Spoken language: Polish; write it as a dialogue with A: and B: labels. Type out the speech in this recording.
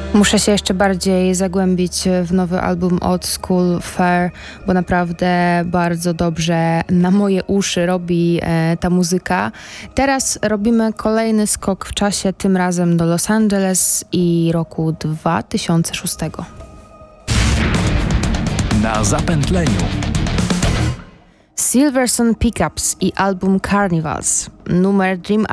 A: Muszę się jeszcze bardziej zagłębić w nowy album Old School Fair, bo naprawdę bardzo dobrze na moje uszy robi ta muzyka. Teraz robimy kolejny skok w czasie, tym razem do Los Angeles i roku 2006.
B: Na zapętleniu.
A: Silverson Pickups i album Carnivals. Numer Dream